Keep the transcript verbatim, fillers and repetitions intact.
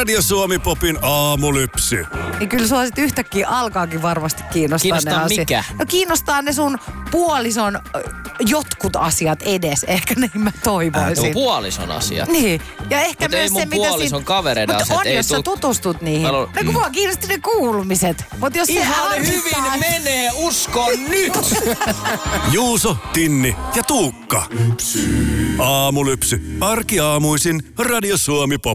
Radio Suomi Popin aamulypsy. Niin kyllä sua sit yhtäkkiä alkaakin varmasti kiinnostaa Kiinnostaa ne asiat. mikä? No kiinnostaa ne sun puolison ö, jotkut asiat edes. Ehkä niin mä toivoisin. Tuo puolison asiat. Niin. Ja ehkä Mut ei myös mun se, mitä puolison siinä... kavereiden Mutta asiat, on, ei jos sä tuu- tutustut niihin. Mä lu- No kun mua kiinnosti ne kuulumiset. Mut jos se Ihan ärsyttää- hyvin menee, uskon nyt! Juuso, Tinni ja Tuukka. Aamulypsy. Arkiaamuisin Radio Suomi Pop.